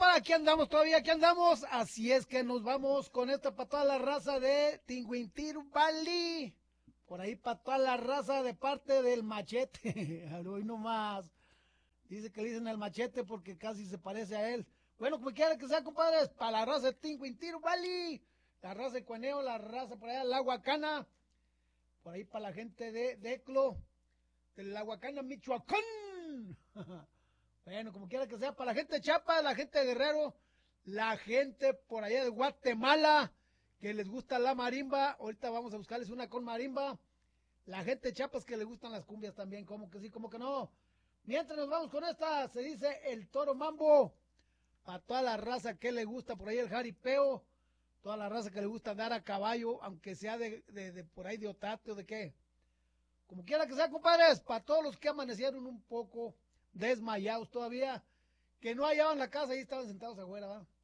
compadre, aquí andamos todavía, aquí andamos. Así es que nos vamos con esta para toda la raza de Tinguintir Valley. Por ahí para toda la raza de parte del Machete. Hoy nomás. Dice que le dicen el Machete porque casi se parece a él. Bueno, como quiera que sea, compadres, para la raza de Tinguintir Valley. La raza de Cueneo, la raza por allá de la Huacana. Por ahí para la gente de Declo, de la Huacana, Michoacán. Bueno, como quiera que sea, para la gente de Chiapas, la gente de Guerrero, la gente por allá de Guatemala, que les gusta la marimba, ahorita vamos a buscarles una con marimba. La gente de Chiapas que les gustan las cumbias también, como que sí, como que no. Mientras nos vamos con esta, se dice el Toro Mambo, para toda la raza que le gusta por ahí el jaripeo, toda la raza que le gusta andar a caballo, aunque sea de por ahí de Otate o de qué. Como quiera que sea, compadres, para todos los que amanecieron un poco desmayados todavía, que no hallaban la casa y estaban sentados afuera, ¿va?